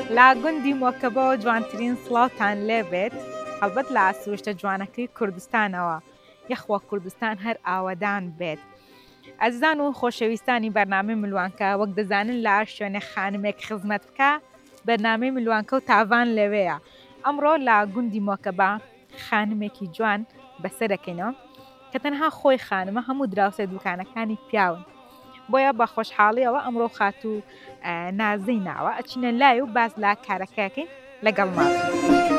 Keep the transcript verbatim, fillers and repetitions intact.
لا گوندی مۆکەبەوە جوانترین سڵاوتان لێبێت هەڵبەت لە سروشتە جوانەکەی کوردستانەوە یەخوا کوردستان هەر ئاوەدان بێت. ئەزان و خۆشەویستانی بەرنامەی ملوانکە وەک دەزانن لە شوێنێ خانمێک خزمەت بکە بەرنامەی ملوانکە و تاوان لەوەیە. ئەمڕۆ لە گوندی مۆکەبە خانمێکی جوان بەسەرەکەینەوە کە تەنها خۆی خانمە هەموو دراوسێ دوکانەکانی پیاون. بۆیە بە خۆشحاڵیەوە ئەمڕۆ خات و نازەی ناوە ئەچینە لای و باز لا کارەکەکەین لەگەڵ ماڵ.